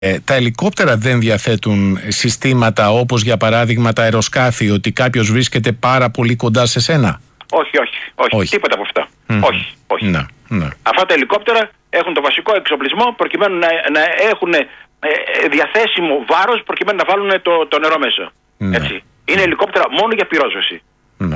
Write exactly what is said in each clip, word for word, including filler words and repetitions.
Ε, τα ελικόπτερα δεν διαθέτουν συστήματα όπως για παράδειγμα τα αεροσκάφη, ότι κάποιος βρίσκεται πάρα πολύ κοντά σε σένα? Όχι, όχι, όχι, όχι. Τίποτα από αυτά. Mm-hmm. Όχι, όχι. Να, ναι. Αυτά τα ελικόπτερα έχουν το βασικό εξοπλισμό προκειμένου να, να έχουν ε, διαθέσιμο βάρος προκειμένου να βάλουν το, το νερό μέσα. Ναι. Έτσι. Είναι ελικόπτερα μόνο για πυρόσβεση. Ναι.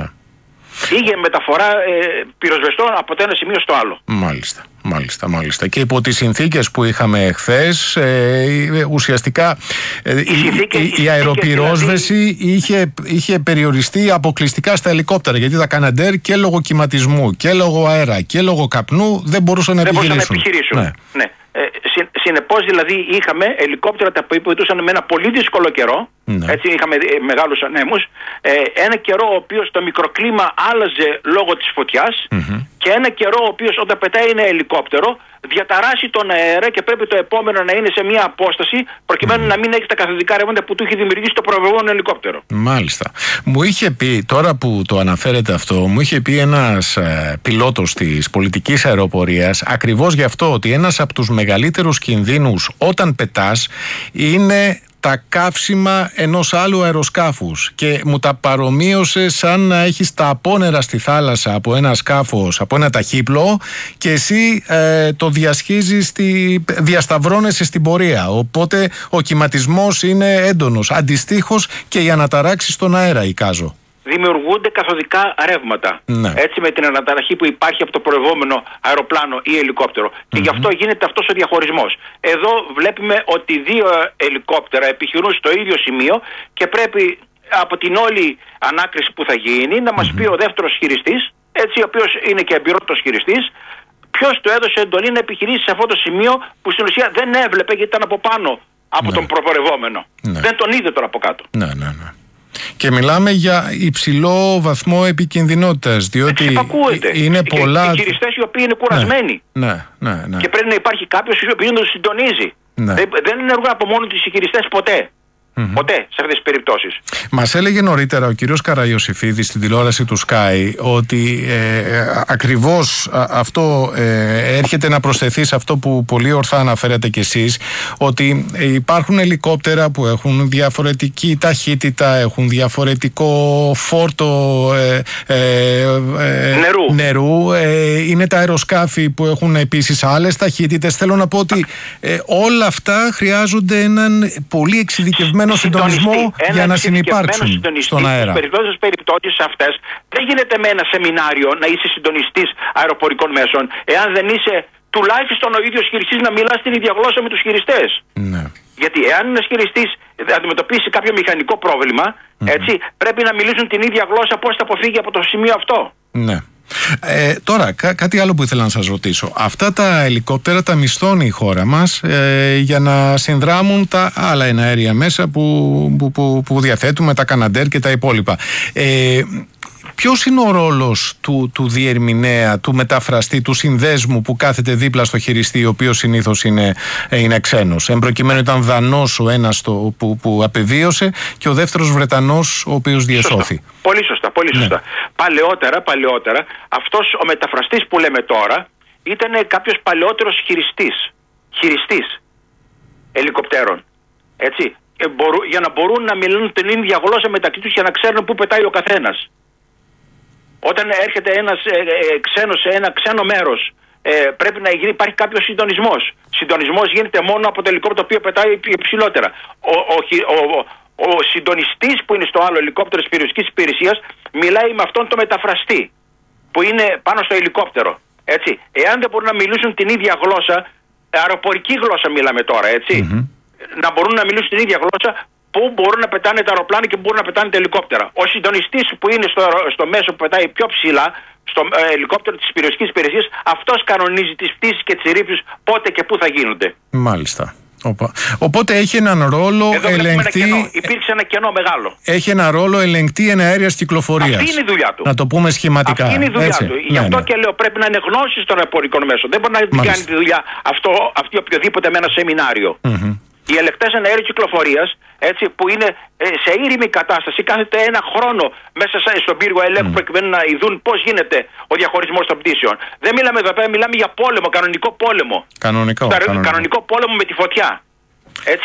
Ή για μεταφορά ε, πυροσβεστών από το ένα σημείο στο άλλο. Μάλιστα, μάλιστα, μάλιστα. Και υπό τις συνθήκες που είχαμε χθες, ε, ουσιαστικά ε, η, συνθήκες, η, η αεροπυρόσβεση δηλαδή... είχε, είχε περιοριστεί αποκλειστικά στα ελικόπτερα, γιατί τα Καναντέρ και λόγω κυματισμού και λόγω αέρα και λόγω καπνού δεν μπορούσαν να δεν επιχειρήσουν. Να επιχειρήσουν. Ναι. Ναι. Ε, συ, συνεπώς δηλαδή είχαμε ελικόπτερα τα οποία βοηθούσαν με ένα πολύ δύσκολο καιρό. Ναι. Έτσι είχαμε ε, μεγάλους ανέμους, ε, ένα καιρό ο οποίος το μικροκλίμα άλλαζε λόγω της φωτιάς mm-hmm. και ένα καιρό ο οποίος όταν πετάει ένα ελικόπτερο διαταράσσει τον αέρα και πρέπει το επόμενο να είναι σε μια απόσταση προκειμένου mm. να μην έχει τα καθοδικά ρεύματα που του έχει δημιουργήσει το προηγούμενο ελικόπτερο. Μάλιστα. Μου είχε πει, τώρα που το αναφέρετε αυτό, μου είχε πει ένας ε, πιλότος της πολιτικής αεροπορίας ακριβώς γι' αυτό, ότι ένας από τους μεγαλύτερους κινδύνους όταν πετάς είναι τα καύσιμα ενός άλλου αεροσκάφους, και μου τα παρομοίωσε σαν να έχεις τα απόνερα στη θάλασσα από ένα σκάφος, από ένα ταχύπλοο, και εσύ ε, το διασχίζεις, στη, διασταυρώνεσαι στην πορεία, οπότε ο κυματισμός είναι έντονος, αντιστοίχως και οι αναταράξεις στον αέρα εικάζω. Δημιουργούνται καθοδικά ρεύματα. Ναι. Έτσι, με την αναταραχή που υπάρχει από το προηγούμενο αεροπλάνο ή ελικόπτερο. Mm-hmm. Και γι' αυτό γίνεται αυτός ο διαχωρισμός. Εδώ βλέπουμε ότι δύο ελικόπτερα επιχειρούν στο ίδιο σημείο και πρέπει από την όλη ανάκριση που θα γίνει να μας mm-hmm. πει ο δεύτερος χειριστής, έτσι, ο οποίος είναι και εμπειρότος χειριστής, ποιος του έδωσε εντολή να επιχειρήσει σε αυτό το σημείο που στην ουσία δεν έβλεπε γιατί ήταν από πάνω από ναι. τον προπορευόμενο. Ναι. Δεν τον είδε τώρα από κάτω. Ναι, ναι, ναι. Και μιλάμε για υψηλό βαθμό επικινδυνότητας, διότι είναι και, πολλά... Και χειριστές οι οποίοι είναι κουρασμένοι. Ναι, ναι, ναι. Και πρέπει να υπάρχει κάποιος ο οποίος τους συντονίζει. Ναι. Δεν, δεν ενεργούν από μόνο τους οι χειριστές ποτέ. Mm-hmm. Ποτέ σε αυτές τις περιπτώσεις. Μας έλεγε νωρίτερα ο κύριος Καραϊωσηφίδης στην τηλεόραση του Sky ότι ε, ακριβώς α, αυτό ε, έρχεται να προσθεθεί σε αυτό που πολύ ορθά αναφέρατε κι εσείς, ότι υπάρχουν ελικόπτερα που έχουν διαφορετική ταχύτητα, έχουν διαφορετικό φόρτο ε, ε, ε, νερού, νερού, ε, είναι τα αεροσκάφη που έχουν επίσης άλλες ταχύτητες. Θέλω να πω ότι ε, όλα αυτά χρειάζονται έναν πολύ εξειδικευμένο συντονισμό για να συνυπάρξουν στον αέρα. Στις περιπτώσεις αυτές δεν γίνεται με ένα σεμινάριο να είσαι συντονιστής αεροπορικών μέσων, εάν δεν είσαι τουλάχιστον ο ίδιος χειριστής να μιλάς την ίδια γλώσσα με τους χειριστές. Ναι. Γιατί εάν ένας χειριστής αντιμετωπίσει κάποιο μηχανικό πρόβλημα, mm-hmm. έτσι, πρέπει να μιλήσουν την ίδια γλώσσα πώς θα αποφύγει από το σημείο αυτό. Ναι. Ε, τώρα, κά- κάτι άλλο που ήθελα να σας ρωτήσω. Αυτά τα ελικόπτερα τα μισθώνει η χώρα μας ε, για να συνδράμουν τα άλλα εναέρια μέσα που, που, που, που διαθέτουμε, τα Καναντέρ και τα υπόλοιπα. Ε, Ποιος είναι ο ρόλος του, του διερμηνέα, του μεταφραστή, του συνδέσμου που κάθεται δίπλα στο χειριστή, ο οποίος συνήθως είναι, είναι ξένος? Εν προκειμένου ήταν Δανός ο ένας το, που, που απεβίωσε και ο δεύτερος Βρετανός ο οποίος διεσώθη. Σωστά. Πολύ σωστά, πολύ σωστά. Ναι. Παλαιότερα, παλαιότερα, αυτός ο μεταφραστής που λέμε τώρα ήταν κάποιος παλαιότερος χειριστής, χειριστής ελικοπτέρων. Έτσι, ε, μπορού, για να μπορούν να μιλούν την ίδια γλώσσα μεταξύ τους και να ξέρουν πού πετάει ο καθένας. Όταν έρχεται ένας ε, ε, ξένος σε ένα ξένο μέρος, ε, πρέπει να γίνει, υπάρχει κάποιος συντονισμός. Συντονισμός γίνεται μόνο από το ελικόπτερο το οποίο πετάει υψηλότερα. Ο, ο, ο, ο, ο συντονιστής που είναι στο άλλο ελικόπτερο της περιοχικής υπηρεσίας μιλάει με αυτόν τον μεταφραστή που είναι πάνω στο ελικόπτερο. Έτσι. Εάν δεν μπορούν να μιλήσουν την ίδια γλώσσα, αεροπορική γλώσσα μιλάμε τώρα, έτσι, mm-hmm. να μπορούν να μιλήσουν την ίδια γλώσσα, πού μπορούν να πετάνε τα αεροπλάνα και πού μπορούν να πετάνε τα ελικόπτερα. Ο συντονιστής που είναι στο, στο μέσο που πετάει πιο ψηλά, στο ε, ελικόπτερο της περιοχικής υπηρεσίας, αυτός κανονίζει τις πτήσεις και τις ρήψεις πότε και πού θα γίνονται. Μάλιστα. Οπότε έχει έναν ρόλο Εδώ ελεγκτή. Ένα κενό. Υπήρξε ένα κενό μεγάλο. Έχει ένα ρόλο ελεγκτή εναέριας κυκλοφορίας. Αυτή είναι η δουλειά του. Να το πούμε σχηματικά. Αυτή είναι η δουλειά Έτσι. του. Ναι, Γι' αυτό ναι. και λέω πρέπει να είναι γνώση των αεροπορικών μέσων. Δεν μπορεί να την κάνει τη δουλειά αυτό, αυτή οποιοδήποτε με ένα σεμινάριο. Mm-hmm. Οι ελεγκτές εναέριου κυκλοφορίας, έτσι, που είναι ε, σε ήρεμη κατάσταση, κάθεται ένα χρόνο μέσα στον πύργο ελέγχου mm. προκειμένου να ειδούν πώς γίνεται ο διαχωρισμός των πτήσεων. Δεν μιλάμε εδώ πέρα, μιλάμε για πόλεμο, κανονικό πόλεμο. Κανονικό, Τα, κανονικό. κανονικό πόλεμο με τη φωτιά. Έτσι